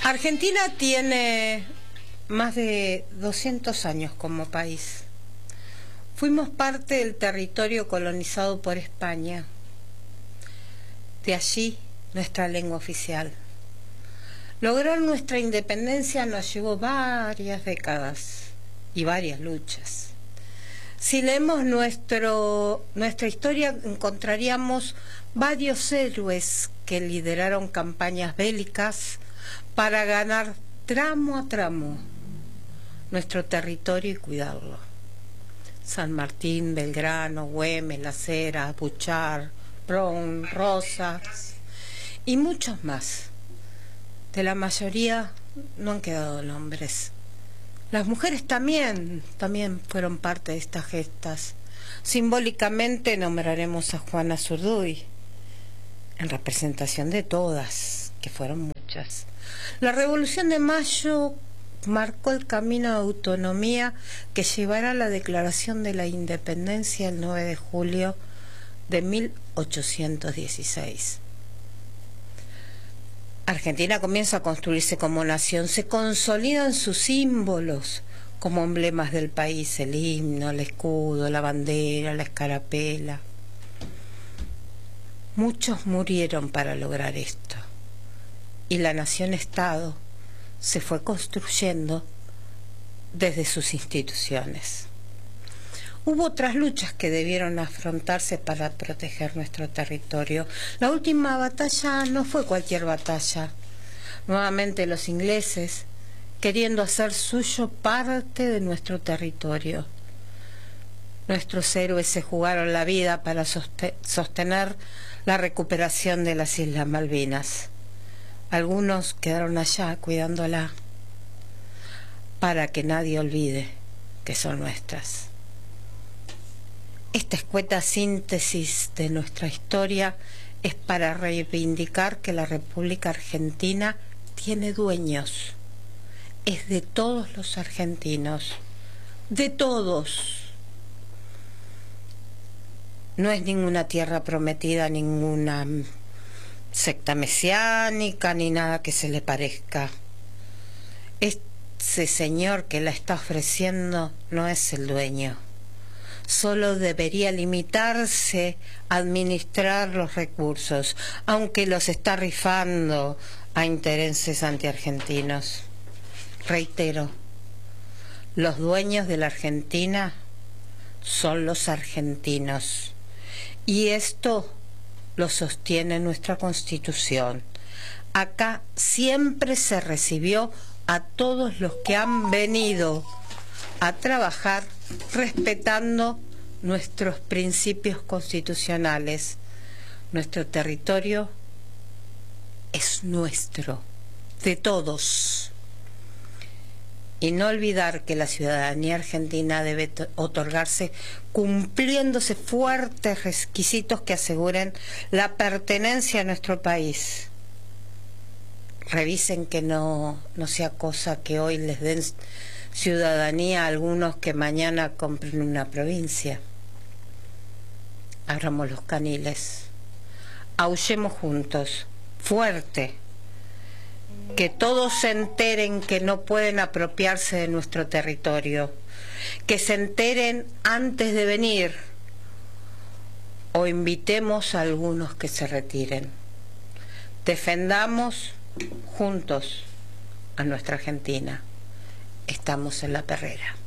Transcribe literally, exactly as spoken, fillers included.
Argentina tiene más de doscientos años como país. Fuimos parte del territorio colonizado por España. De allí nuestra lengua oficial. Lograr nuestra independencia nos llevó varias décadas y varias luchas. Si leemos nuestro, nuestra historia, encontraríamos varios héroes que lideraron campañas bélicas para ganar tramo a tramo nuestro territorio y cuidarlo. San Martín, Belgrano, Güemes, Las Heras, Buchar, Bron, Rosas y muchos más. De la mayoría no han quedado nombres. Las mujeres también, también fueron parte de estas gestas. Simbólicamente nombraremos a Juana Zurduy, en representación de todas, que fueron muchas. La Revolución de Mayo marcó el camino de autonomía que llevará a la Declaración de la Independencia el nueve de julio de mil ochocientos dieciséis. Argentina comienza a construirse como nación, se consolidan sus símbolos como emblemas del país, el himno, el escudo, la bandera, la escarapela. Muchos murieron para lograr esto, y la nación-estado se fue construyendo desde sus instituciones. Hubo otras luchas que debieron afrontarse para proteger nuestro territorio. La última batalla no fue cualquier batalla. Nuevamente los ingleses queriendo hacer suyo parte de nuestro territorio. Nuestros héroes se jugaron la vida para sostener la recuperación de las Islas Malvinas. Algunos quedaron allá cuidándola para que nadie olvide que son nuestras. Esta escueta síntesis de nuestra historia es para reivindicar que la República Argentina tiene dueños. Es de todos los argentinos, de todos. No es ninguna tierra prometida, ninguna secta mesiánica, ni nada que se le parezca. Ese señor que la está ofreciendo no es el dueño. Solo debería limitarse a administrar los recursos, aunque los está rifando a intereses antiargentinos. Reitero, los dueños de la Argentina son los argentinos, y esto lo sostiene nuestra Constitución. Acá siempre se recibió a todos los que han venido a trabajar respetando nuestros principios constitucionales. Nuestro territorio es nuestro, de todos. Y no olvidar que la ciudadanía argentina debe otorgarse cumpliéndose fuertes requisitos que aseguren la pertenencia a nuestro país. Revisen que no, no sea cosa que hoy les den ciudadanía a algunos que mañana compren una provincia. Abramos los caniles, aullemos juntos, fuerte, que todos se enteren que no pueden apropiarse de nuestro territorio, que se enteren antes de venir, o invitemos a algunos que se retiren. Defendamos juntos a nuestra Argentina. Estamos en la perrera.